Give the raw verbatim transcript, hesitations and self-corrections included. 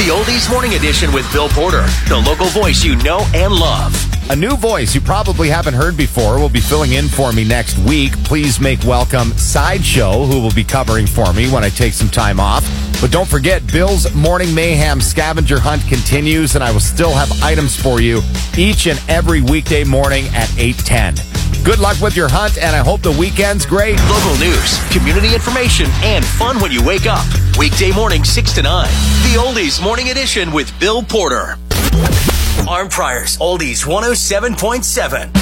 the Oldies Morning Edition with Bill Porter, the local voice you know and love. A new voice you probably haven't heard before will be filling in for me next week. Please make welcome Sideshow, who will be covering for me when I take some time off. But don't forget, Bill's Morning Mayhem scavenger hunt continues, and I will still have items for you each and every weekday morning at eight ten. Good luck with your hunt, and I hope the weekend's great. Local news, community information, and fun when you wake up. Weekday morning, six to nine. The Oldies Morning Edition with Bill Porter. Arm Priors, Oldies one oh seven point seven.